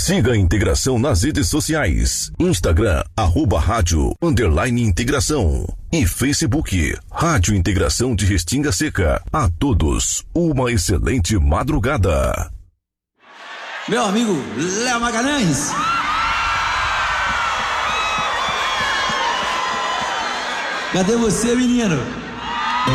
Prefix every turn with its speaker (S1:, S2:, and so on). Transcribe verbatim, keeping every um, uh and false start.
S1: Siga a Integração nas redes sociais. Instagram, arroba rádio, underline integração. E Facebook, Rádio Integração de Restinga Seca. A todos, uma excelente madrugada.
S2: Meu amigo Léo Magalhães. Cadê você, menino?